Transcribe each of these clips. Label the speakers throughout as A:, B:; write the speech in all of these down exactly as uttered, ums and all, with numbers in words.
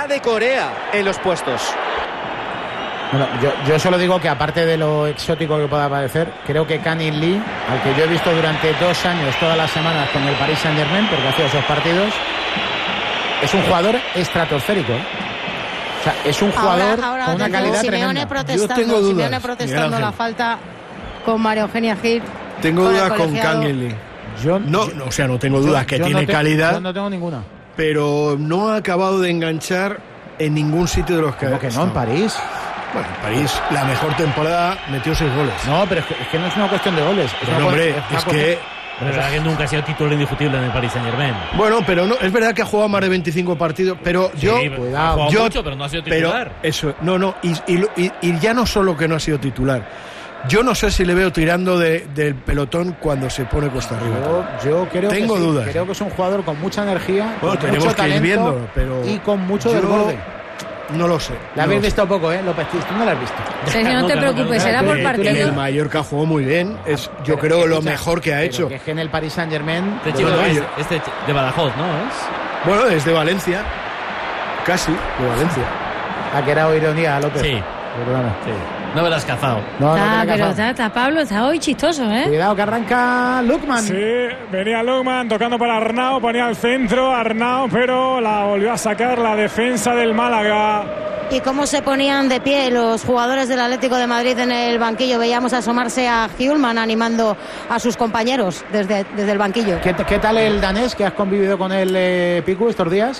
A: la de Corea en los puestos.
B: Bueno, yo, yo solo digo que aparte de lo exótico que pueda parecer, creo que Kang In Lee, al que yo he visto durante dos años todas las semanas con el Paris Saint-Germain, porque hacía esos partidos, es un jugador estratosférico, ¿eh? O sea, es un jugador ahora, ahora con una calidad
C: Simeone
B: tremenda.
C: Protestando,
D: yo tengo dudas.
C: Simeone protestando la falta con María Eugenia Gil.
D: Tengo con dudas con Kang In Lee.
B: Yo,
D: no, no, o sea, no tengo dudas
B: yo,
D: que
B: yo
D: tiene
B: no te,
D: calidad.
B: Yo no tengo ninguna.
D: Pero no ha acabado de enganchar en ningún sitio de los que
B: ¿Cómo que no? En París.
D: Bueno, en París, la mejor temporada, metió seis goles.
B: No, pero es que, es que no es una cuestión de goles. Es
D: bueno, hombre, es,
E: es
D: que...
E: Pero es verdad que nunca ha sido título indiscutible en el Paris Saint-Germain.
D: Bueno, pero no, es verdad que ha jugado más de veinticinco partidos, pero
E: sí,
D: yo...
E: Cuidado. Ha jugado
D: yo,
E: mucho, pero no ha sido titular.
D: Pero eso, no, no, y, y, y, y ya no solo que no ha sido titular. Yo no sé si le veo tirando de, del pelotón cuando se pone cuesta arriba.
B: Yo, yo creo
D: Tengo
B: que sí,
D: dudas.
B: Creo que es un jugador con mucha energía,
D: bueno,
B: con
D: tenemos
B: mucho
D: que
B: talento
D: ir viendo, pero
B: y con mucho
D: yo
B: desborde.
D: No lo sé.
B: La habéis visto poco, ¿eh? López, tú no la has visto.
C: Sergio, no te preocupes, será por partido.
D: El Mallorca jugó muy bien, es yo pero, creo lo mejor que ha hecho.
B: Que es que en el Paris Saint-Germain...
E: Este chico es, este de Badajoz, ¿no? ¿Es?
D: Bueno, es de Valencia, casi, de Valencia.
B: ¿Ha quedado ironía, López?
E: Sí.
B: Perdona.
E: Sí. No me la has cazado.
C: No, ah, no pero está, está Pablo, está hoy chistoso, ¿eh?
B: Cuidado que arranca Lukman.
F: Sí, venía Lukman tocando para Arnau, ponía al centro Arnau, pero la volvió a sacar la defensa del Málaga.
C: ¿Y cómo se ponían de pie los jugadores del Atlético de Madrid en el banquillo? Veíamos asomarse a Hjulmand animando a sus compañeros desde, desde el banquillo.
B: ¿Qué, ¿Qué tal el danés que has convivido con él, eh, Picu, estos días?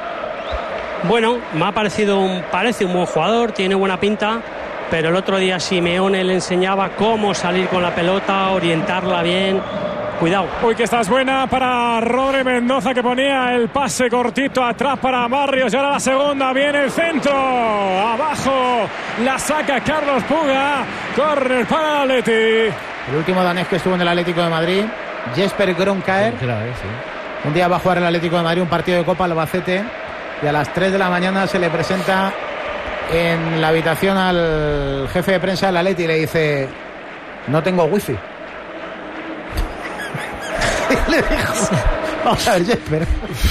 G: Bueno, me ha parecido un, parece un buen jugador, tiene buena pinta, pero el otro día Simeone le enseñaba cómo salir con la pelota, orientarla bien. Cuidado.
F: Uy, que esta es buena para Rodri Mendoza, que ponía el pase cortito atrás para Barrios. Y ahora la segunda, viene el centro. Abajo la saca Carlos Puga. Córner para Atleti.
B: El último danés que estuvo en el Atlético de Madrid, Jesper Grønkjær.
E: Sí, sí.
B: Un día va a jugar el Atlético de Madrid un partido de Copa Albacete. Y a las tres de la mañana se le presenta en la habitación al jefe de prensa del Atleti y le dice: no tengo wifi. Y le dijo: vamos a ver, Jesper.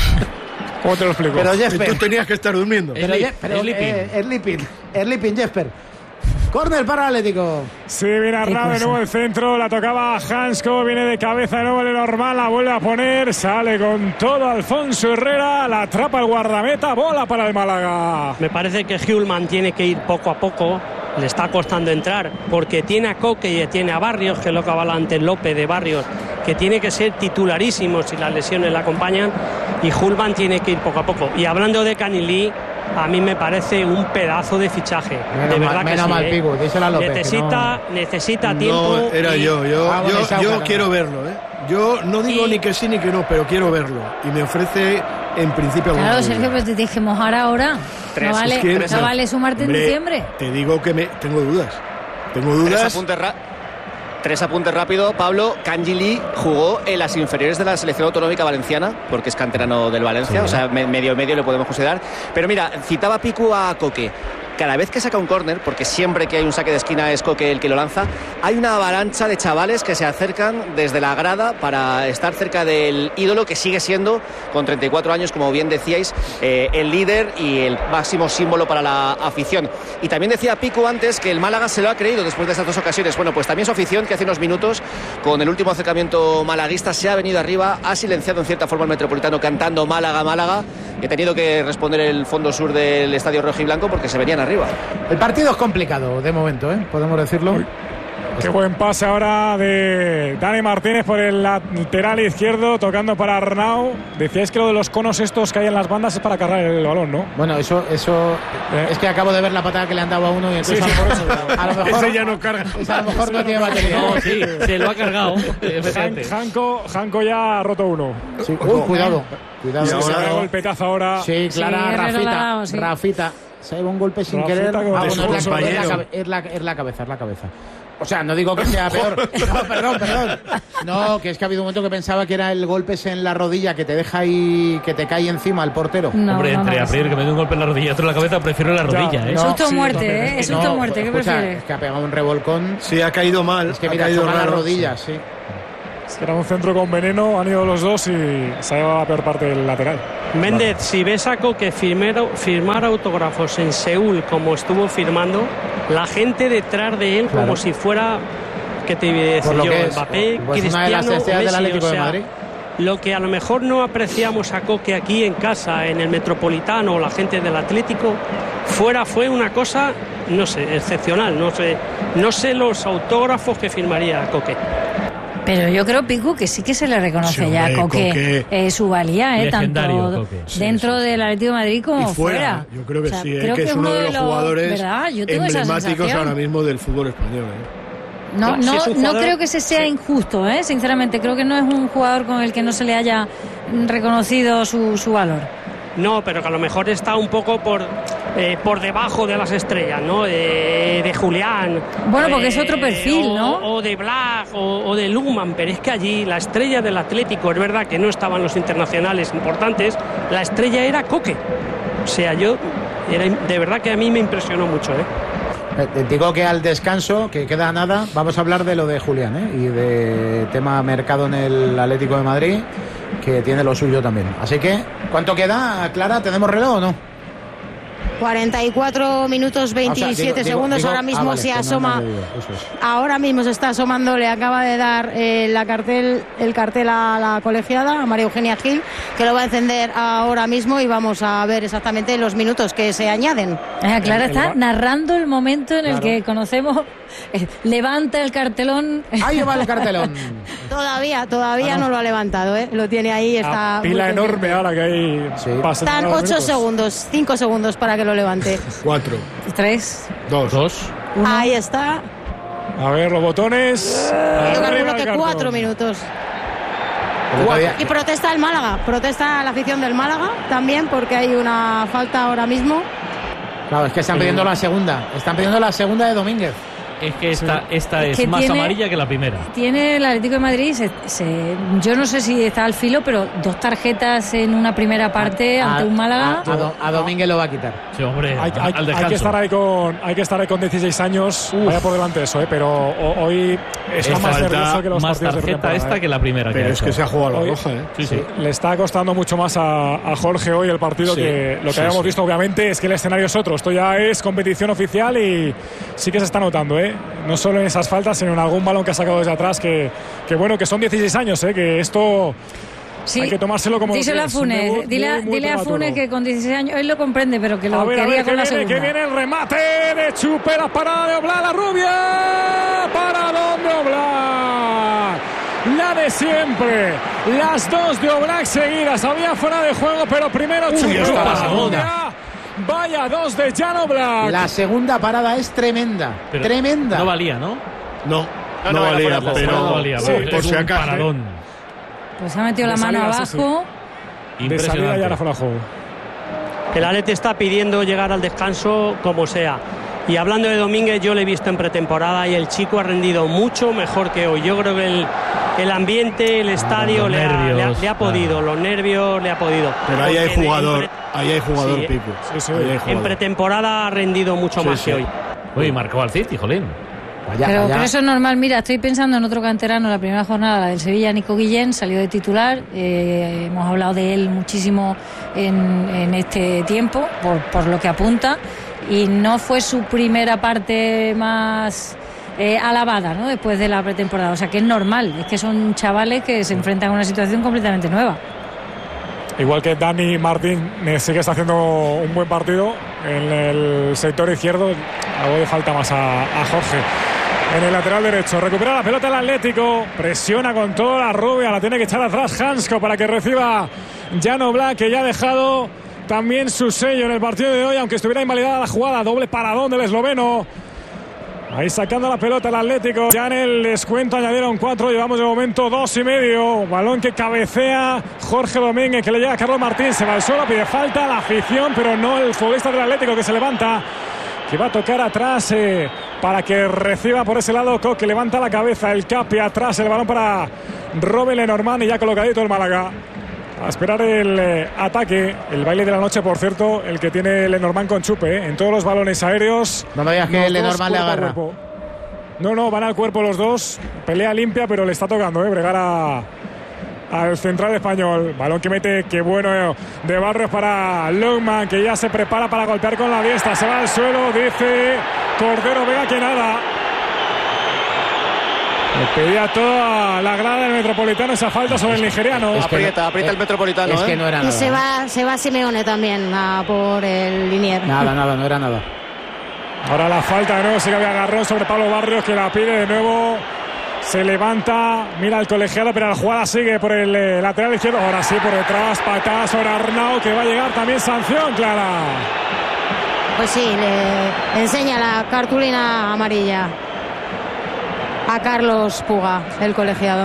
F: ¿Cómo te lo explico?
B: Pero Jesper,
D: tú tenías que estar durmiendo.
B: Pero,
E: es
B: pero,
E: Lipin.
B: eh, es Lipin. Es Lipin, Jesper. Córner para el Atlético.
F: Sí, viene Arnau de nuevo el centro, la tocaba Hansko, viene de cabeza de nuevo, le normal, la vuelve a poner, sale con todo Alfonso Herrera, la atrapa el guardameta, bola para el Málaga.
G: Me parece que Hjulmand tiene que ir poco a poco, le está costando entrar, porque tiene a Coque y tiene a Barrios, que es lo que hablaba antes López de Barrios, que tiene que ser titularísimo si las lesiones le acompañan, y Hjulmand tiene que ir poco a poco. Y hablando de Kang In Lee, a mí me parece un pedazo de fichaje.
B: Menos
G: de verdad
B: mal,
G: que
B: menos
G: sí,
B: mal,
G: ¿eh?
B: Pico, díselo a López,
G: necesita,
B: no...
G: necesita tiempo.
D: No, era
G: y...
D: yo, yo,
B: ah, bueno,
D: yo,
B: esa
D: yo
B: otra,
D: quiero
B: no.
D: verlo, ¿eh? Yo no digo
G: y...
D: ni que sí ni que no, pero quiero verlo. Y me ofrece, en principio...
C: Claro, Sergio, pues te tienes que mojar ahora.
D: Tres,
C: no vale,
D: es que,
C: no
D: tres,
C: vale sumarte
D: hombre,
C: en diciembre.
D: Te digo que me tengo dudas. Tengo dudas.
A: Tres apuntes, ra- tres apuntes rápido, Pablo. Kang In Lee jugó en las inferiores de la selección autonómica valenciana, porque es canterano del Valencia, sí. O sea, me, medio medio le podemos considerar. Pero mira, citaba Picu a Coque. Cada vez que saca un córner, porque siempre que hay un saque de esquina es Coque el que lo lanza, hay una avalancha de chavales que se acercan desde la grada para estar cerca del ídolo, que sigue siendo, con treinta y cuatro años, como bien decíais, eh, el líder y el máximo símbolo para la afición. Y también decía Pico antes que el Málaga se lo ha creído después de estas dos ocasiones. Bueno, pues también su afición, que hace unos minutos, con el último acercamiento malaguista, se ha venido arriba, ha silenciado en cierta forma el Metropolitano cantando Málaga, Málaga. He tenido que responder el fondo sur del Estadio Rojo y Blanco porque se venían arriba.
B: El partido es complicado de momento, ¿eh? Podemos decirlo.
F: Uy, qué buen pase ahora de Dani Martínez por el lateral izquierdo, tocando para Arnau. Decíais que lo de los conos estos que hay en las bandas es para cargar el balón, ¿no?
B: Bueno, eso, eso
F: eh.
B: es que acabo de ver la patada que le han dado a uno y entonces
F: sí,
B: a, lo mejor, a lo mejor
D: ese ya no carga.
B: A lo mejor no tiene batería.
E: No, sí, se lo ha cargado.
F: Han, Hanko, Hanko ya ha roto uno.
B: Sí, uy, cuidado. Cuidado.
F: Sí, se ha dado el petazo ahora.
B: Sí, Clara,
C: sí,
B: Rafita.
C: dado, sí.
B: Rafita. Se lleva un golpe sin
F: Rafita
B: querer.
F: con
B: Ah, bueno, es, la, es, la, es, la, es la cabeza, es la cabeza. O sea, no digo que sea peor. No, perdón, perdón. No, que es que ha habido un momento que pensaba que era el golpe en la rodilla que te deja ahí, que te cae encima el portero.
E: No, Hombre,
C: no,
E: entre
C: no,
E: abrir
C: no.
E: que me dé un golpe en la rodilla y otro en la cabeza, prefiero la rodilla, ¿eh?
B: No,
C: Susto
B: sí,
C: muerte,
B: no,
C: ¿eh? Es susto
B: no,
C: muerte, ¿qué
B: escucha,
C: prefieres?
B: es que ha pegado un revolcón.
D: Sí, ha caído mal.
B: Es que
D: ha
B: mira,
D: caído
B: choca
D: raro,
B: las rodillas, sí.
F: Era un centro con veneno, han ido los dos y se ha llevado la peor parte del lateral.
G: Méndez, claro. Si ves a Koke firmar, firmar autógrafos en Seúl como estuvo firmando, la gente detrás de él, claro, como si fuera, ¿qué te iba a decir yo?
B: Es,
G: Mbappé,
B: pues
G: Cristiano,
B: una de las
G: Messi,
B: del Atlético
G: o sea,
B: de Madrid.
G: Lo que a lo mejor no apreciamos a Koke aquí en casa, en el Metropolitano, o la gente del Atlético, fuera fue una cosa, no sé, excepcional. No sé, no sé los autógrafos que firmaría Koke.
H: Pero yo creo, Picu, que sí que se le reconoce sí, ya a Koke eh, su valía, eh, tanto
E: Koke.
H: dentro sí, sí. del Atlético de Madrid como
D: y fuera.
H: fuera.
D: Yo creo que o sea, sí,
H: creo
D: que, que es uno de los, los jugadores emblemáticos ahora mismo del fútbol español. ¿eh?
H: No, no, si jugador, no creo que se sea sí. injusto, ¿eh? Sinceramente, creo que no es un jugador con el que no se le haya reconocido su, su valor.
G: No, pero que a lo mejor está un poco por eh, por debajo de las estrellas, ¿no? De, de Julián.
H: Bueno, porque eh, es otro perfil,
G: o,
H: ¿no?
G: O de Black o, o de Luhmann, pero es que allí la estrella del Atlético, es verdad que no estaban los internacionales importantes, la estrella era Koke. O sea, yo, era, de verdad que a mí me impresionó mucho, ¿eh?
B: Eh, digo que al descanso, que queda nada, vamos a hablar de lo de Julián, ¿eh? Y de tema mercado en el Atlético de Madrid, que tiene lo suyo también. Así que, ¿cuánto queda, Clara? ¿Tenemos reloj o no?
C: cuarenta y cuatro minutos veintisiete o sea, digo, segundos. Digo, digo, ahora mismo ah, vale, se asoma. No, no es. Ahora mismo se está asomando. Le acaba de dar eh, la cartel, el cartel a la colegiada, a María Eugenia Gil, que lo va a encender ahora mismo y vamos a ver exactamente los minutos que se añaden.
H: Ah, Clara está narrando el momento en el claro. que conocemos. Eh, levanta el cartelón.
B: Ahí va el cartelón.
C: todavía, todavía ah, no. no lo ha levantado, ¿eh? Lo tiene ahí. Está
F: la pila enorme ahora que hay.
C: Sí. Están ocho segundos, cinco segundos para que lo levante.
D: Cuatro.
H: Tres.
D: Dos.
E: Dos.
C: Uno. Ahí está.
F: A ver los botones.
C: Yo calculo que cuatro minutos. Cuatro. Y protesta el Málaga. Protesta la afición del Málaga también porque hay una falta ahora mismo.
B: Claro, es que están pidiendo la segunda. Están pidiendo la segunda de Domínguez.
E: Es que esta, esta es, es que más tiene, amarilla que la primera.
H: Tiene el Atlético de Madrid, se, se, yo no sé si está al filo, pero dos tarjetas en una primera parte a, ante un Málaga.
B: A, a, do, a Domínguez lo va a quitar.
E: Sí, hombre,
F: hay,
E: al,
F: hay,
E: al descanso.
F: Hay que estar ahí con, hay que estar ahí con dieciséis años. Uf. Vaya por delante eso, ¿eh? Pero o, hoy está más nervioso que los
E: más
F: partidos
E: tarjeta
F: de
E: esta
F: ¿eh?
E: que la primera.
D: Pero
E: que
D: es que se ha jugado la hoy, roja, ¿eh?
F: Sí, sí. Sí. Le está costando mucho más a, a Jorge hoy el partido sí. que lo que sí, habíamos sí. visto. Obviamente es que el escenario es otro. Esto ya es competición oficial y sí que se está notando, ¿eh? No solo en esas faltas, sino en algún balón que ha sacado desde atrás, que, que bueno, que son dieciséis años, ¿eh? Que esto sí. hay que tomárselo como
H: díselo a Funes, muy, dile, muy, muy dile a Funes que con dieciséis años él lo comprende, pero que lo a ver, quería a ver, con la
F: viene,
H: segunda.
F: Que viene el remate de Chupe, la parada de Oblak, la rubia, para dónde Oblak, la de siempre, las dos de Oblak seguidas, había fuera de juego, pero primero
B: Uy,
F: Chupe,
B: la segunda.
F: Vaya dos de Jan Oblak.
B: La segunda parada es tremenda, pero tremenda.
E: No valía, ¿no?
D: No, no,
E: no,
D: no valía,
E: pero
D: pero
E: no valía,
F: sí,
D: por si acaso.
E: Paradón.
H: Pues ha metido la mano
F: salida,
H: abajo.
F: Sí, sí. De salida ya la fuera de juego.
G: El Atleti está pidiendo llegar al descanso como sea. Y hablando de Domínguez, yo le he visto en pretemporada y el chico ha rendido mucho mejor que hoy. Yo creo que el, el ambiente, el estadio ah, le, nervios, ha, le, ha, le ha podido, claro. Los nervios le ha podido.
D: Pero ahí hay jugador, ahí hay jugador
G: sí,
D: Pico.
F: Sí, sí.
D: Hay jugador.
G: En pretemporada ha rendido mucho sí, más sí. que hoy.
E: Uy, marcó al City, jolín.
B: Vaya,
H: pero,
B: vaya.
H: pero eso es normal. Mira, estoy pensando en otro canterano, la primera jornada, la del Sevilla, Nico Guillén, salió de titular. Eh, hemos hablado de él muchísimo en, en este tiempo, por, por lo que apunta. Y no fue su primera parte más eh, alabada, ¿no? Después de la pretemporada. O sea que es normal, es que son chavales que se enfrentan a una situación completamente nueva.
F: Igual que Dani Martín sí que está haciendo un buen partido en el sector izquierdo, algo de falta más a, a Jorge. En el lateral derecho, recupera la pelota el Atlético, presiona con toda la rubia, la tiene que echar atrás Hansko para que reciba Jan Oblak, que ya ha dejado también su sello en el partido de hoy, aunque estuviera invalidada la jugada. Doble paradón del esloveno. Ahí sacando la pelota el Atlético. Ya en el descuento añadieron cuatro. Llevamos de momento dos y medio. Balón que cabecea Jorge Domínguez, que le llega a Carlos Martín. Se va al suelo, pide falta a la afición, pero no el futbolista del Atlético, que se levanta, que va a tocar atrás eh, para que reciba por ese lado Koke. Levanta la cabeza el Capi atrás. El balón para Robben Lenormand y ya colocadito el Málaga. A esperar el eh, ataque, el baile de la noche, por cierto, el que tiene Lenormand con Chupe, ¿eh? En todos los balones aéreos.
B: No me digas que Lenormand le agarra.
F: No, No, no, van al cuerpo los dos. Pelea limpia, pero le está tocando, ¿eh? Bregar a, al central español. Balón que mete, qué bueno de Barrios para Longman, que ya se prepara para golpear con la diestra. Se va al suelo, dice Cordero Vega que nada. Le pedía toda la grada del Metropolitano esa falta sobre el nigeriano.
A: Es que aprieta, aprieta el Metropolitano.
B: Es que
A: ¿eh?
B: no era
C: y
B: nada.
C: se va, se va Simeone también a por el linier.
B: Nada, nada, no era nada.
F: Ahora la falta de nuevo, sigue había agarrón sobre Pablo Barrios, que la pide de nuevo. Se levanta, mira al colegiado, pero la jugada sigue por el eh, lateral izquierdo. Ahora sí, por detrás, patada sobre Arnau, que va a llegar también sanción, Clara.
C: Pues sí, le enseña la cartulina amarilla a Carlos Puga, el colegiado.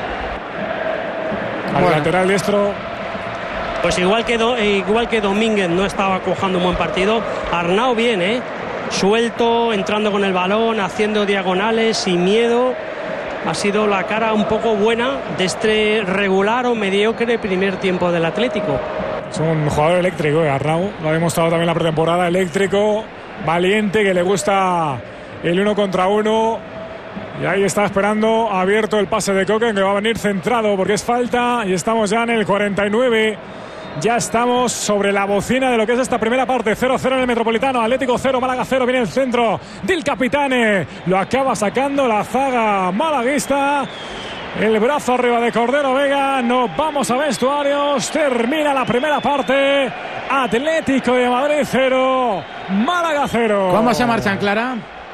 F: Al bueno. lateral diestro.
G: Pues igual que, Do, igual que Domínguez no estaba cojando un buen partido, Arnau bien, ¿eh? Suelto, entrando con el balón, haciendo diagonales, sin miedo. Ha sido la cara un poco buena de este regular o mediocre primer tiempo del Atlético.
F: Es un jugador eléctrico, ¿eh? Arnau. Lo ha demostrado también la pretemporada. Eléctrico, valiente, que le gusta el uno contra uno. Y ahí está esperando, abierto el pase de Coque, que va a venir centrado porque es falta. Y estamos ya en el cuarenta y nueve. Ya estamos sobre la bocina de lo que es esta primera parte. cero cero en el Metropolitano, Atlético cero, Málaga cero. Viene el centro del Capitane. Lo acaba sacando la zaga malaguista. El brazo arriba de Cordero Vega. Nos vamos a vestuarios. Termina la primera parte. Atlético de Madrid cero, Málaga cero.
B: ¿Cómo se marchan, Clara?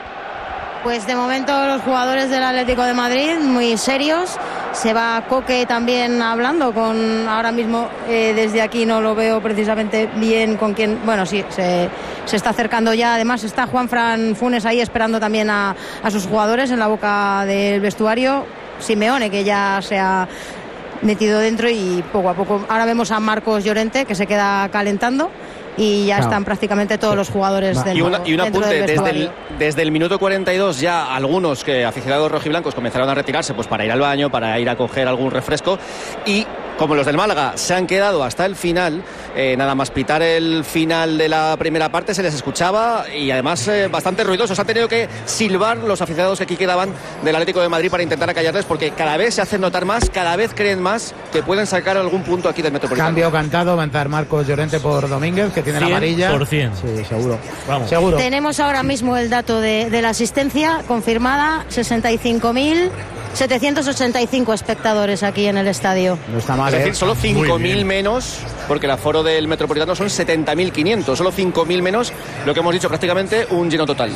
C: Pues de momento los jugadores del Atlético de Madrid muy serios. Se va Coque también hablando con, ahora mismo eh, desde aquí no lo veo precisamente bien con quién, bueno sí, se, se está acercando ya. Además está Juanfran Funes ahí esperando también a, a sus jugadores en la boca del vestuario. Simeone, que ya se ha metido dentro, y poco a poco ahora vemos a Marcos Llorente, que se queda calentando. Y ya no. están prácticamente todos los jugadores del
A: y, una, y un apunte, desde el, desde el minuto cuarenta y dos ya algunos que aficionados rojiblancos comenzaron a retirarse pues para ir al baño, para ir a coger algún refresco, y como los del Málaga se han quedado hasta el final, eh, nada más pitar el final de la primera parte se les escuchaba, y además eh, bastante ruidosos. Han tenido que silbar los aficionados que aquí quedaban del Atlético de Madrid para intentar acallarles, porque cada vez se hacen notar más, cada vez creen más que pueden sacar algún punto aquí del Metropolitano.
B: Cambio cantado, va a entrar Marcos Llorente por Domínguez, que tiene la amarilla.
E: Por cien.
B: Sí, seguro.
E: Vamos.
B: Seguro.
C: Tenemos ahora mismo el dato de, de la asistencia confirmada, sesenta y cinco mil setecientos ochenta y cinco espectadores aquí en el estadio.
B: No está mal,
A: es decir,
B: ¿eh?
A: solo cinco mil menos, porque el aforo del Metropolitano son setenta mil quinientos, solo cinco mil menos, lo que hemos dicho, prácticamente un lleno total.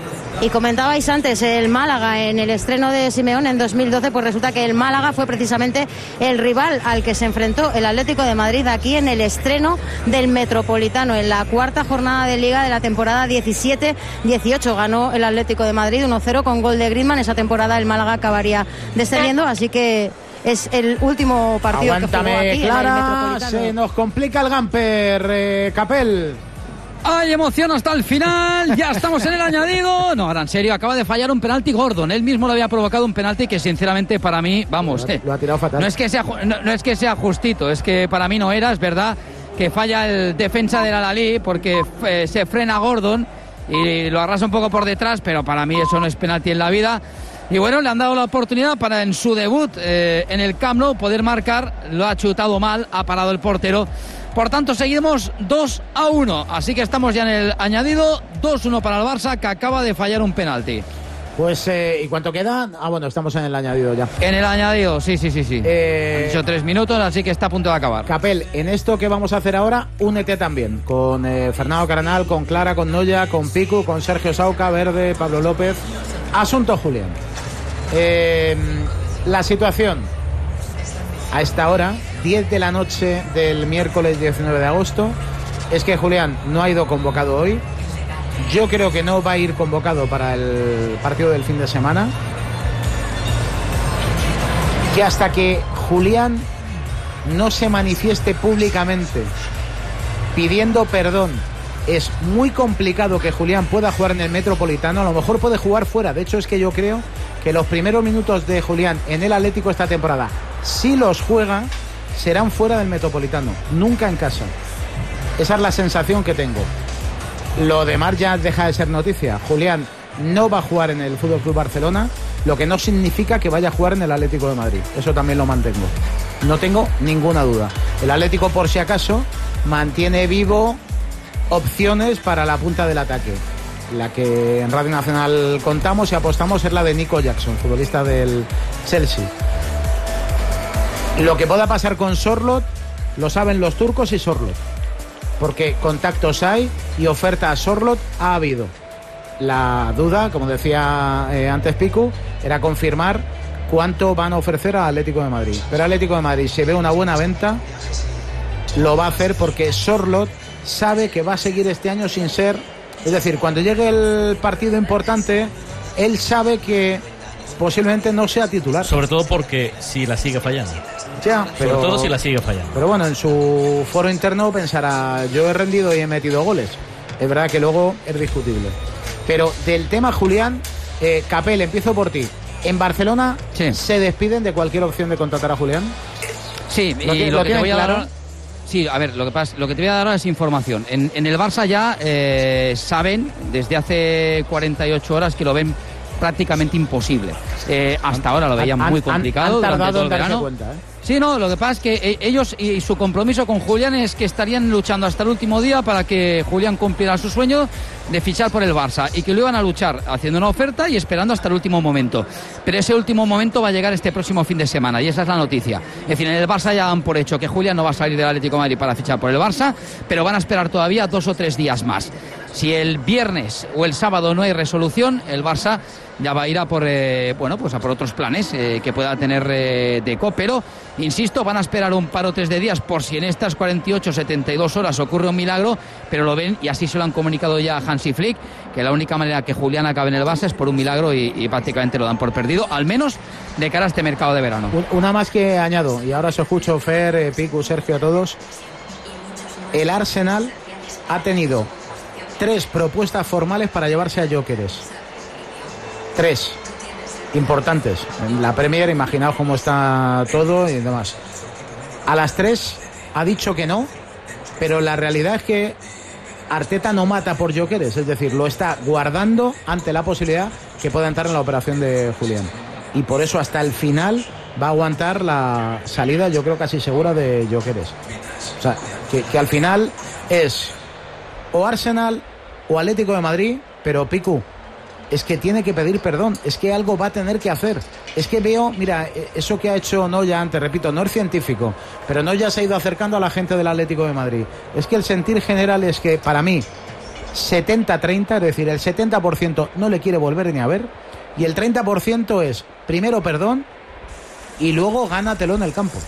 C: Y comentabais antes el Málaga en el estreno de Simeone en dos mil doce, pues resulta que el Málaga fue precisamente el rival al que se enfrentó el Atlético de Madrid aquí en el estreno del Metropolitano, en la cuarta jornada de Liga de la temporada diecisiete dieciocho. Ganó el Atlético de Madrid uno cero con gol de Griezmann. Esa temporada el Málaga acabaría descendiendo, así que es el último partido
B: Aguántame,
C: que jugó aquí,
B: Clara,
C: en el Metropolitano.
B: se nos complica el Gamper, eh, Capel.
I: Hay emoción hasta el final, ya estamos en el añadido. No, ahora en serio, acaba de fallar un penalti Gordon. Él mismo lo había provocado, un penalti que sinceramente para mí, vamos,
B: lo ha, lo ha tirado fatal.
I: No es que sea, no, no es que sea justito, es que para mí no era, es verdad que falla el defensa del Al-Ahly porque eh, se frena Gordon y lo arrasa un poco por detrás, pero para mí eso no es penalti en la vida. Y bueno, le han dado la oportunidad para en su debut eh, en el Camp Nou poder marcar. Lo ha chutado mal, ha parado el portero. Por tanto, seguimos dos a uno. Así que estamos ya en el añadido. dos uno para el Barça, que acaba de fallar un penalti.
B: Pues, eh, ¿y cuánto queda? Ah, bueno, estamos en el añadido ya.
I: En el añadido, sí, sí, sí, sí.
B: Eh...
I: Han dicho tres minutos, así que está a punto de acabar.
B: Capel, en esto que vamos a hacer ahora, únete también. Con eh, Fernando Carnal, con Clara, con Noya, con Picu, con Sergio Sauca, Verde, Pablo López. Asunto Julián. Eh, la situación a esta hora, diez de la noche del miércoles diecinueve de agosto, es que Julián no ha ido convocado hoy. Yo creo que no va a ir convocado para el partido del fin de semana. Que hasta que Julián no se manifieste públicamente pidiendo perdón, es muy complicado que Julián pueda jugar en el Metropolitano. A lo mejor puede jugar fuera. De hecho, es que yo creo que los primeros minutos de Julián en el Atlético esta temporada, si los juega, serán fuera del Metropolitano, nunca en casa. Esa es la sensación que tengo. Lo demás ya deja de ser noticia. Julián no va a jugar en el F C Barcelona, lo que no significa que vaya a jugar en el Atlético de Madrid. Eso también lo mantengo. No tengo ninguna duda. El Atlético, por si acaso, mantiene vivo opciones para la punta del ataque. La que en Radio Nacional contamos y apostamos es la de Nico Jackson, futbolista del Chelsea. Lo que pueda pasar con Sorloth lo saben los turcos y Sorloth, porque contactos hay y oferta a Sorloth ha habido. La duda, como decía eh, antes Picu, era confirmar cuánto van a ofrecer al Atlético de Madrid. Pero Atlético de Madrid, si ve una buena venta, lo va a hacer, porque Sorloth sabe que va a seguir este año sin ser... Es decir, cuando llegue el partido importante, él sabe que posiblemente no sea titular.
E: Sobre todo porque si la sigue fallando.
B: Ya, pero,
E: Sobre todo si la sigue fallando.
B: Pero bueno, en su foro interno pensará, yo he rendido y he metido goles. Es verdad que luego es discutible. Pero del tema, Julián, eh, Capel, empiezo por ti. ¿En Barcelona sí. se despiden de cualquier opción de contratar a Julián?
I: Sí,
B: ¿Lo,
I: y
B: lo,
I: lo que te voy a
B: claro?
I: dar... Sí, a ver, lo que pasa, lo que te voy a dar ahora es información. En, en el Barça ya eh, saben desde hace cuarenta y ocho horas que lo ven prácticamente imposible. Eh, hasta ahora lo veían
B: han,
I: muy complicado.
B: Han, han tardado
I: todo
B: en darse
I: verano.
B: cuenta, ¿eh?
I: Sí, no, lo que pasa es que ellos y su compromiso con Julián es que estarían luchando hasta el último día para que Julián cumpliera su sueño de fichar por el Barça, y que lo iban a luchar haciendo una oferta y esperando hasta el último momento. Pero ese último momento va a llegar este próximo fin de semana, y esa es la noticia. Es decir, en el Barça ya dan por hecho que Julián no va a salir del Atlético de Madrid para fichar por el Barça, pero van a esperar todavía dos o tres días más. Si el viernes o el sábado no hay resolución, el Barça ya va a ir a por eh, bueno pues a por otros planes eh, que pueda tener eh, Deco, pero insisto, van a esperar un par o tres de días por si en estas cuarenta y ocho, setenta y dos horas ocurre un milagro, pero lo ven, y así se lo han comunicado ya a Hansi Flick, que la única manera que Julián acabe en el Barça es por un milagro, y, y prácticamente lo dan por perdido, al menos de cara a este mercado de verano.
B: Una más que añado, y ahora os escucho, Fer, eh, Picu, Sergio, a todos. El Arsenal ha tenido tres propuestas formales para llevarse a Gyökeres. Tres importantes. En la Premier, imaginaos cómo está todo y demás. A las tres ha dicho que no, pero la realidad es que Arteta no mata por Gyökeres, es decir, lo está guardando ante la posibilidad que pueda entrar en la operación de Julián. Y por eso hasta el final va a aguantar la salida, yo creo casi segura, de Gyökeres. O sea, que, que al final es o Arsenal o Atlético de Madrid, pero Picu, es que tiene que pedir perdón, es que algo va a tener que hacer. Es que veo, mira, eso que ha hecho Noya antes, repito, no es científico, pero Noya se ha ido acercando a la gente del Atlético de Madrid. Es que el sentir general es que, para mí, setenta treinta, es decir, el setenta por ciento no le quiere volver ni a ver, y el treinta por ciento es, primero perdón, y luego gánatelo en el campo.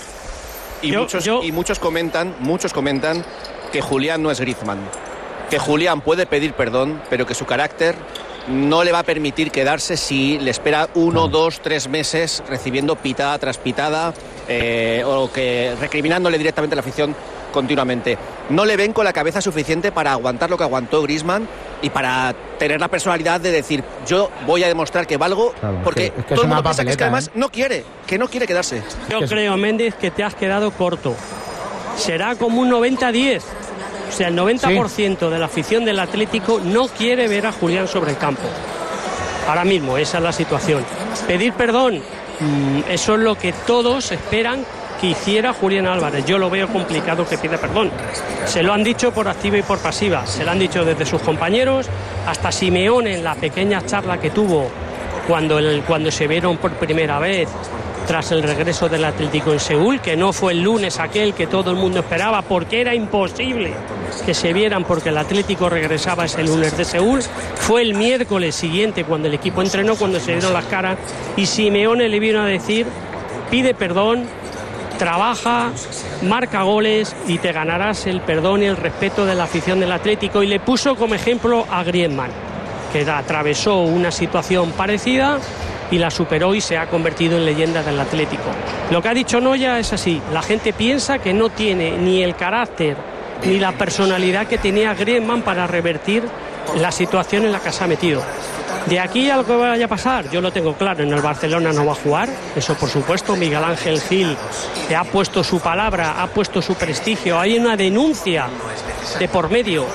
A: Y, yo, muchos, yo... y muchos comentan, muchos comentan que Julián no es Griezmann, que Julián puede pedir perdón, pero que su carácter no le va a permitir quedarse si le espera uno, dos, tres meses recibiendo pitada tras pitada, eh, o que recriminándole directamente a la afición continuamente. No le ven con la cabeza suficiente para aguantar lo que aguantó Griezmann y para tener la personalidad de decir, yo voy a demostrar que valgo, claro, porque es que, es que todo el mundo piensa que es que además ¿eh? no quiere, que no quiere quedarse.
G: Yo es que creo, Méndez, que te has quedado corto. Será como un noventa diez. O sea, el noventa por ciento sí. de la afición del Atlético no quiere ver a Julián sobre el campo. Ahora mismo, esa es la situación. Pedir perdón, mmm, eso es lo que todos esperan que hiciera Julián Álvarez. Yo lo veo complicado que pida perdón. Se lo han dicho por activa y por pasiva. Se lo han dicho desde sus compañeros, hasta Simeone en la pequeña charla que tuvo cuando, el, cuando se vieron por primera vez tras el regreso del Atlético en Seúl, que no fue el lunes aquel que todo el mundo esperaba, porque era imposible que se vieran, porque el Atlético regresaba ese lunes de Seúl. Fue el miércoles siguiente cuando el equipo entrenó, cuando se dieron las caras, y Simeone le vino a decir, pide perdón, trabaja, marca goles y te ganarás el perdón y el respeto de la afición del Atlético. Y le puso como ejemplo a Griezmann, que atravesó una situación parecida y la superó y se ha convertido en leyenda del Atlético. Lo que ha dicho Noya es así, la gente piensa que no tiene ni el carácter ni la personalidad que tenía Griezmann para revertir la situación en la que se ha metido. De aquí a lo que vaya a pasar, yo lo tengo claro, en el Barcelona no va a jugar, eso por supuesto. Miguel Ángel Gil que ha puesto su palabra, ha puesto su prestigio, hay una denuncia de por medio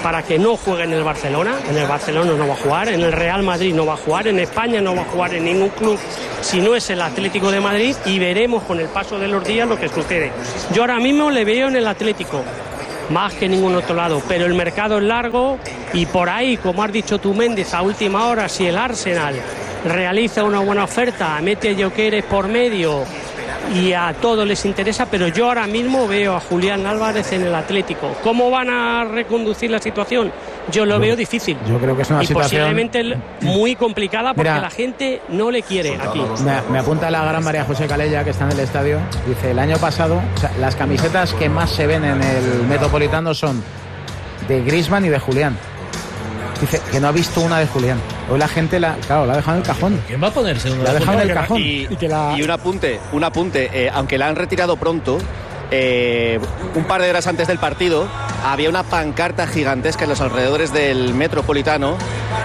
G: para que no juegue en el Barcelona. En el Barcelona no va a jugar, en el Real Madrid no va a jugar, en España no va a jugar en ningún club si no es el Atlético de Madrid, y veremos con el paso de los días lo que sucede. Yo ahora mismo le veo en el Atlético más que en ningún otro lado, pero el mercado es largo y por ahí, como has dicho tú, Méndez, a última hora, si el Arsenal realiza una buena oferta, mete a Gyökeres por medio y a todos les interesa, pero yo ahora mismo veo a Julián Álvarez en el Atlético. ¿Cómo van a reconducir la situación? Yo lo veo difícil.
B: Yo creo que es una
G: y
B: situación
G: posiblemente muy complicada porque
B: Mira,
G: la gente no le quiere aquí.
B: Me, me apunta la gran María José Calella, que está en el estadio. Dice, el año pasado, o sea, las camisetas que más se ven en el Metropolitano son de Griezmann y de Julián. Dice que no ha visto una de Julián. Hoy la gente, la, claro, la ha dejado en el cajón.
E: ¿Quién va a ponerse una?
B: La ha dejado en el cajón.
A: Y, y un apunte, un apunte. Eh, aunque la han retirado pronto, eh, un par de horas antes del partido, había una pancarta gigantesca en los alrededores del Metropolitano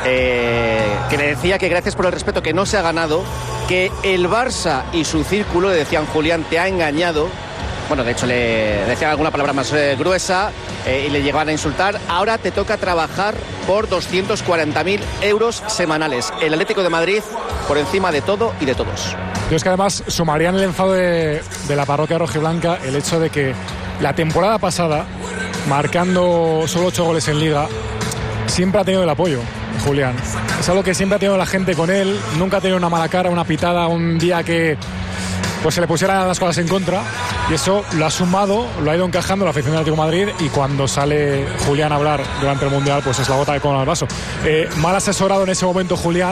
A: eh, que le decía que gracias por el respeto que no se ha ganado, que el Barça y su círculo, le decían, Julián, te ha engañado. Bueno, de hecho le decían alguna palabra más eh, gruesa eh, y le llegaban a insultar. Ahora te toca trabajar por doscientos cuarenta mil euros semanales. El Atlético de Madrid por encima de todo y de todos.
F: Yo es que además sumarían el enfado de, de la parroquia rojiblanca el hecho de que la temporada pasada, marcando solo ocho goles en Liga, siempre ha tenido el apoyo de Julián. Es algo que siempre ha tenido la gente con él, nunca ha tenido una mala cara, una pitada, un día que pues se le pusieran las cosas en contra, y eso lo ha sumado, lo ha ido encajando la afición del Atlético de Madrid, y cuando sale Julián a hablar durante el Mundial, pues es la gota de cola en el vaso. Eh, mal asesorado en ese momento Julián,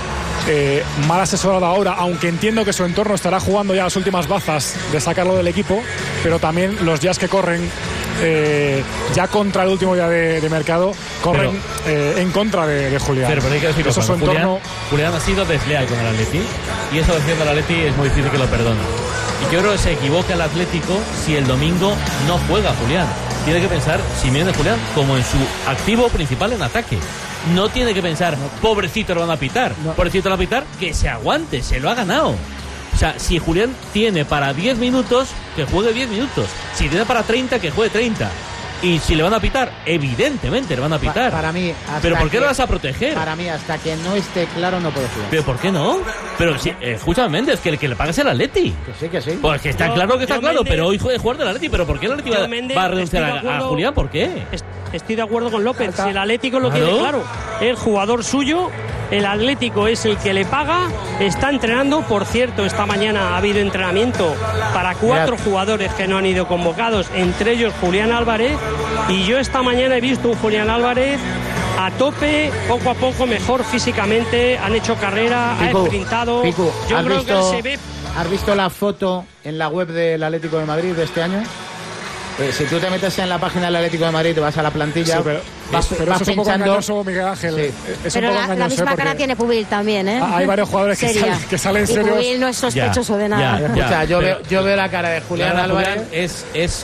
F: eh, mal asesorado ahora, aunque entiendo que su entorno estará jugando ya las últimas bazas de sacarlo del equipo, pero también los días que corren eh, ya contra el último día de, de mercado, corren pero, eh, en contra de, de Julián.
E: Pero, pero hay que decir,
F: eso su
E: Julián,
F: entorno...
E: Julián ha sido desleal con el Atleti, y eso haciendo el Atleti es muy difícil que lo perdone. Y yo creo que se equivoca el Atlético si el domingo no juega Julián. Tiene que pensar Simeone Julián como en su activo principal en ataque. No tiene que pensar, pobrecito lo van a pitar, no. pobrecito lo van a pitar, que se aguante, se lo ha ganado. O sea, si Julián tiene para diez minutos, que juegue diez minutos. Si tiene para treinta, que juegue treinta. Y si le van a pitar, evidentemente le van a pitar.
B: Pa para mí,
E: ¿pero por qué
B: que,
E: lo vas a proteger?
B: Para mí, hasta que no esté claro, no puede jugar.
E: ¿Pero por qué no? Pero si, eh, escúchame, Méndez, que el que le paga es el Atleti.
B: Que sí, que sí.
E: Pues que está yo, claro que está claro, Méndez, pero hoy es jugador del Atleti. ¿Pero por qué el Atleti va,
G: Méndez,
E: va a renunciar a,
G: acuerdo,
E: a Julián? ¿Por qué?
G: Estoy de acuerdo con López. Si el Atlético lo
E: ¿Claro?
G: tiene claro, el jugador suyo, el Atlético es el que le paga, está entrenando. Por cierto, esta mañana ha habido entrenamiento para cuatro Mirad. jugadores que no han ido convocados, entre ellos Julián Álvarez, y yo esta mañana he visto un Julián Álvarez a tope, poco a poco mejor físicamente, han hecho carrera,
B: Pico,
G: ha sprintado.
B: Pico,
G: yo creo
B: visto,
G: que él se ve.
B: ¿Has visto la foto en la web del Atlético de Madrid de este año? Eh, si tú te metes en la página del Atlético de Madrid, te vas a la plantilla,
F: sí, pero,
B: vas,
F: pero
B: vas
F: eso es un
B: pinchando.
F: poco engañoso, Miguel Ángel.
B: Sí.
F: Es
C: pero
F: un poco
C: la, la misma cara tiene Pubil también, ¿eh?
F: Hay varios jugadores que salen, que salen serios.
C: Y Pubil no es sospechoso
E: ya,
C: de nada.
E: Ya,
B: ya, o sea, yo,
E: pero,
B: veo, yo veo la cara de Julián Álvarez.
E: Julián es, es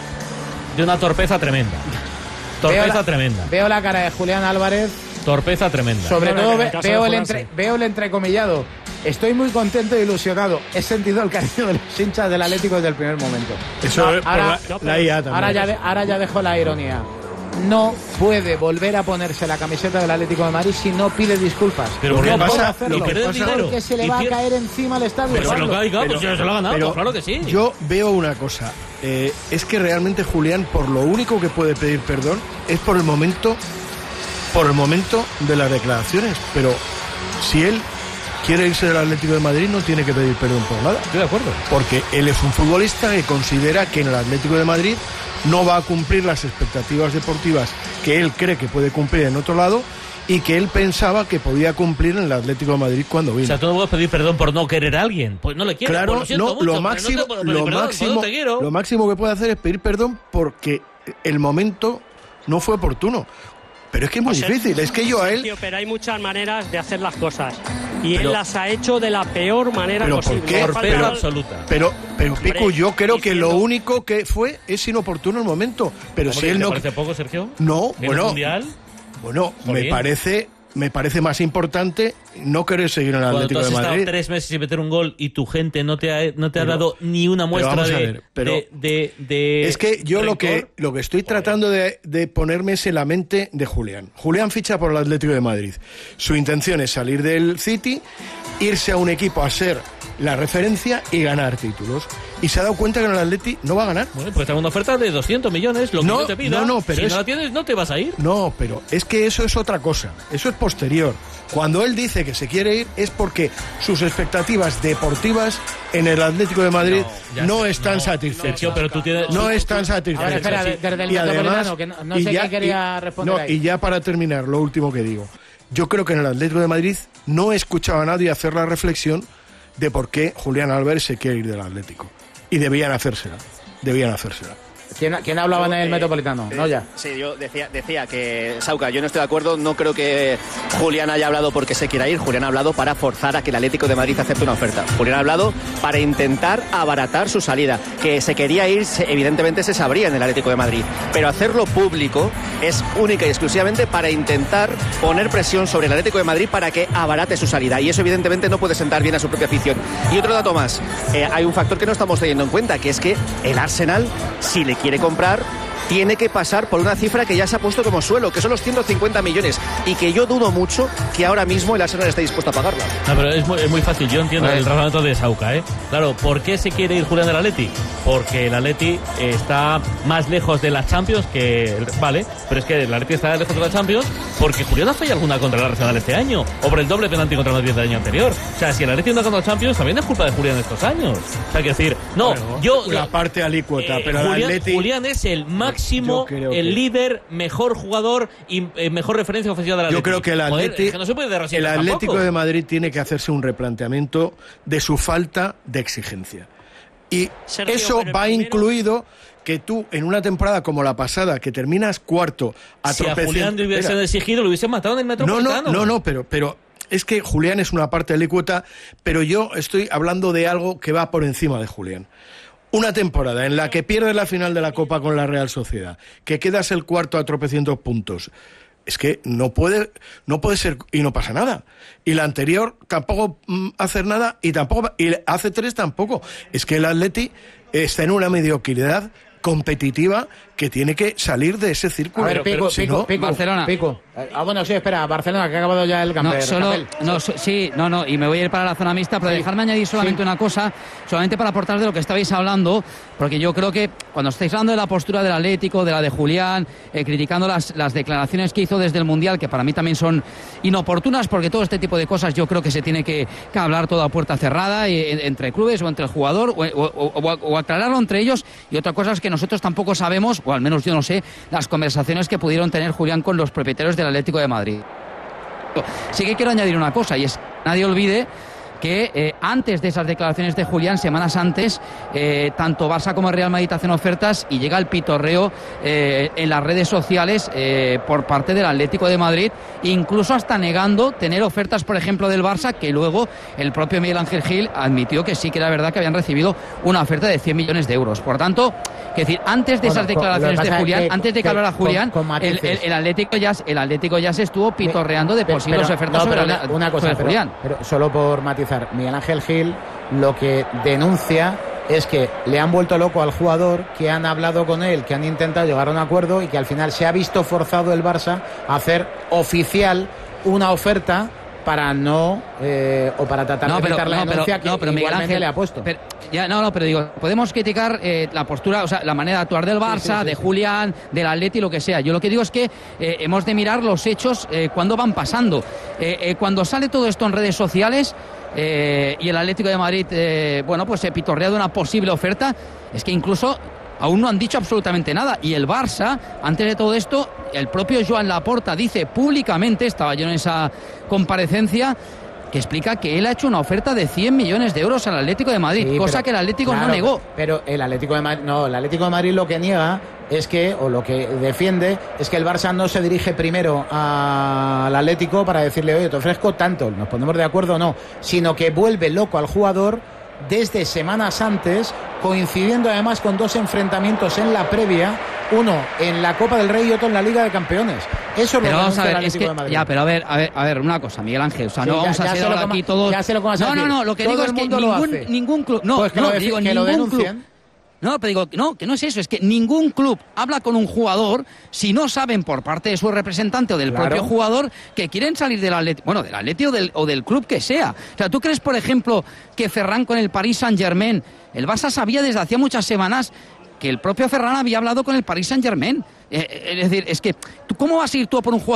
E: de una torpeza tremenda. Torpeza
B: veo la,
E: tremenda.
B: Veo la cara de Julián Álvarez.
E: Torpeza tremenda.
B: Sobre
F: no,
B: todo
F: no,
B: ve, veo, el entre,
F: sí.
B: veo el entrecomillado. Estoy muy contento e ilusionado. He sentido el cariño de los hinchas del Atlético desde el primer momento.
D: Eso
B: no,
D: es
B: ahora,
D: por la, la I A también.
B: Ahora ya, de, ahora ya dejo la ironía. No puede volver a ponerse la camiseta del Atlético de Madrid si no pide disculpas.
E: Pero
B: no
E: ¿por qué
B: puede
D: pasa?
B: hacerlo.
D: Lo que
E: pasa,
B: porque se le va a caer encima al estadio.
E: Pero se lo caiga, pues se lo ha ganado, pues claro que sí.
D: Yo veo una cosa. Eh, es que realmente Julián, por lo único que puede pedir perdón es por el momento, por el momento de las declaraciones. Pero si él quiere irse del Atlético de Madrid, no tiene que pedir perdón por nada.
E: Estoy de acuerdo.
D: Porque él es un futbolista que considera que en el Atlético de Madrid no va a cumplir las expectativas deportivas que él cree que puede cumplir en otro lado y que él pensaba que podía cumplir en el Atlético de Madrid cuando vino.
E: O sea, tú no puedes pedir perdón por no querer a alguien. Pues no le quieres.
D: Claro,
E: pues lo siento
D: no,
E: mucho,
D: lo máximo,
E: no te,
D: lo,
E: perdón,
D: máximo
E: no te quiero.
D: lo máximo que puede hacer es pedir perdón porque el momento no fue oportuno. Pero es que es muy
G: pues
D: difícil, es que yo a él...
G: Tío, pero hay muchas maneras de hacer las cosas. Y
D: pero,
G: él las ha hecho de la peor manera
D: pero
G: posible.
D: ¿por qué?
E: Por
D: pero,
E: absoluta.
D: Pero, pero Pico,
G: Hombre,
D: yo creo que
G: diciendo...
D: lo único que fue es inoportuno el momento. Pero si él
E: ¿Te
D: no...
E: parece poco, Sergio?
D: No,
E: ¿En
D: bueno...
E: el mundial?
D: Bueno,
E: Jolín.
D: me parece me parece más importante no querer seguir en el
E: Cuando
D: Atlético de Madrid.
E: Cuando tú has estado tres meses sin meter un gol y tu gente no te ha, no te pero, ha dado ni una muestra de, ver, pero de, de, de
D: es que yo lo que, lo que estoy
E: Joder.
D: tratando de, de ponerme es en la mente de Julián. Julián ficha por el Atlético de Madrid. Su intención es salir del City, irse a un equipo a ser la referencia y ganar títulos. Y se ha dado cuenta que en el Atleti no va a ganar.
E: Bueno, pues tengo una oferta de doscientos millones, lo que
D: no,
E: yo te pida.
D: No, no, pero
E: si
D: es...
E: no la tienes, no te vas a ir.
D: No, pero es que eso es otra cosa. Eso es posterior. Cuando él dice que se quiere ir es porque sus expectativas deportivas en el Atlético de Madrid no, no sé, están no, satisfechas.
E: No, pero tú tienes...
D: no están satisfechas.
B: Espera, desde el
D: y además,
B: que no, no sé ya, qué quería
D: y,
B: responder
D: no,
B: ahí.
D: Y ya para terminar, lo último que digo. Yo creo que en el Atlético de Madrid no he escuchado a nadie hacer la reflexión de por qué Julián Álvarez se quiere ir del Atlético. Y debían hacérsela. Debían hacérsela.
B: ¿Quién, ¿Quién hablaba
A: yo,
B: en el
A: eh,
B: Metropolitano?
A: Eh,
B: no ya.
A: Sí, yo decía, decía que, Sauca, yo no estoy de acuerdo, no creo que Julián haya hablado porque se quiera ir, Julián ha hablado para forzar a que el Atlético de Madrid acepte una oferta. Julián ha hablado para intentar abaratar su salida. Que se quería ir, evidentemente se sabría en el Atlético de Madrid, pero hacerlo público es única y exclusivamente para intentar poner presión sobre el Atlético de Madrid para que abarate su salida, y eso evidentemente no puede sentar bien a su propia afición. Y otro dato más, eh, hay un factor que no estamos teniendo en cuenta, que es que el Arsenal, si le quiere comprar, tiene que pasar por una cifra que ya se ha puesto como suelo, que son los ciento cincuenta millones, y que yo dudo mucho que ahora mismo el Arsenal esté dispuesto a pagarla.
E: No, pero es muy, es muy fácil, yo entiendo pues el razonamiento de Sauca, ¿eh? Claro, ¿por qué se quiere ir Julián del Atleti? Porque el Atleti está más lejos de la Champions que... Vale, pero es que el Atleti está lejos de la Champions porque Julián ha fallado alguna contra el Arsenal este año, o por el doble penalti contra el Madrid del año anterior. O sea, si el Atleti no ha ganado la Champions, también es culpa de Julián estos años. O sea, que decir, no, bueno, yo...
D: La parte alícuota,
E: eh,
D: pero
E: Julián,
D: el Atleti...
E: Julián es el máximo... el
D: que...
E: líder, mejor jugador y eh, mejor referencia ofensiva del Atlético.
D: Yo creo que el, Atleti,
E: Joder, es que no se puede dar
D: el Atlético
E: tampoco.
D: de Madrid tiene que hacerse un replanteamiento de su falta de exigencia. Y
G: Sergio,
D: eso va
G: primero...
D: incluido que tú, en una temporada como la pasada, que terminas cuarto, a
E: si
D: tropecen...
E: a Julián le hubiesen exigido, lo hubiesen matado en el Metropolitano.
D: No, no, no, no, pero... pero es que Julián es una parte alícuota, pero yo estoy hablando de algo que va por encima de Julián. Una temporada en la que pierdes la final de la Copa con la Real Sociedad, que quedas el cuarto a tropecientos puntos, es que no puede, no puede ser y no pasa nada. Y la anterior tampoco mm, hacer nada y tampoco y hace tres tampoco. Es que el Atleti está en una mediocridad competitiva que tiene que salir de ese círculo.
B: A ver, Pico,
D: pero si
B: Pico,
D: no,
B: Pico,
I: Barcelona.
B: Pico. Ah, bueno, sí, espera, Barcelona, que ha acabado ya el
I: No,
B: campeonato.
I: solo, no, so, sí, no, no, y me voy a ir para la zona mixta, pero sí. Dejadme añadir solamente sí. una cosa, solamente para aportar de lo que estabais hablando, porque yo creo que cuando estáis hablando de la postura del Atlético, de la de Julián, eh, criticando las, las declaraciones que hizo desde el Mundial, que para mí también son inoportunas, porque todo este tipo de cosas yo creo que se tiene que, que hablar todo a puerta cerrada, eh, entre clubes o entre el jugador, o, o, o, o aclararlo entre ellos, y otra cosa es que nosotros tampoco sabemos, o al menos yo no sé, las conversaciones que pudieron tener Julián con los propietarios del Atlético de Madrid. Sí que quiero añadir una cosa, y es que nadie olvide que eh, antes de esas declaraciones de Julián, semanas antes, eh, tanto Barça como Real Madrid hacen ofertas y llega el pitorreo eh, en las redes sociales eh, por parte del Atlético de Madrid, incluso hasta negando tener ofertas, por ejemplo, del Barça, que luego el propio Miguel Ángel Gil admitió que sí que era verdad que habían recibido una oferta de cien millones de euros. Por tanto, es decir, antes de bueno, esas declaraciones de Julián, que, antes de que, que hablara Julián, con, con el, el, el, Atlético ya, el Atlético ya se estuvo pitorreando de posibles pero, ofertas no, sobre,
B: una, una cosa,
I: sobre
B: pero,
I: Julián.
B: Pero solo por matizar, Miguel Ángel Gil lo que denuncia es que le han vuelto loco al jugador, que han hablado con él, que han intentado llegar a un acuerdo y que al final se ha visto forzado el Barça a hacer oficial una oferta para no eh, o para tratar
I: no,
B: de
I: pero,
B: evitar la
I: no,
B: denuncia
I: pero,
B: que
I: no, pero Miguel
B: igualmente
I: Ángel
B: le ha puesto.
I: Pero, ya, no, no, pero digo, podemos criticar eh, la postura, o sea, la manera de actuar del Barça, sí, sí, sí, de sí. Julián, del Atleti, lo que sea. Yo lo que digo es que eh, hemos de mirar los hechos eh, cuando van pasando. Eh, eh, cuando sale todo esto en redes sociales eh, y el Atlético de Madrid, eh, bueno, pues se pitorrea de una posible oferta, es que incluso aún no han dicho absolutamente nada. Y el Barça, antes de todo esto, el propio Joan Laporta dice públicamente, estaba yo en esa comparecencia, que explica que él ha hecho una oferta de cien millones de euros al Atlético de Madrid, sí, cosa pero, que el Atlético claro, no negó.
B: Pero el Atlético de Madrid, no, el Atlético de Madrid lo que niega es que, o lo que defiende, es que el Barça no se dirige primero al Atlético para decirle, oye, te ofrezco tanto, nos ponemos de acuerdo o no, sino que vuelve loco al jugador desde semanas antes, coincidiendo además con dos enfrentamientos en la previa, uno en la Copa del Rey y otro en la Liga de Campeones. Eso
I: pero
B: lo
I: vamos a ver,
B: el
I: es que, ya, pero a ver, a ver, a ver, una cosa, Miguel Ángel, o sea, sí, no vamos ya, a ser aquí todos.
B: Ya sé lo que vas a
I: no,
B: decir.
I: no, no, lo que
B: Todo
I: digo es que ningún, ningún club, no,
B: pues que
I: no,
B: lo,
I: digo,
B: que
I: ningún
B: lo denuncien.
I: club. No, pero digo, no, que no es eso, es que ningún club habla con un jugador si no saben por parte de su representante o del claro. propio jugador que quieren salir del Atleti, bueno, del Atleti o del, o del club que sea. O sea, ¿tú crees, por ejemplo, que Ferran con el Paris Saint-Germain, el Barça sabía desde hacía muchas semanas que el propio Ferran había hablado con el Paris Saint-Germain? Eh, es decir, es que, ¿cómo vas a ir tú a por un jugador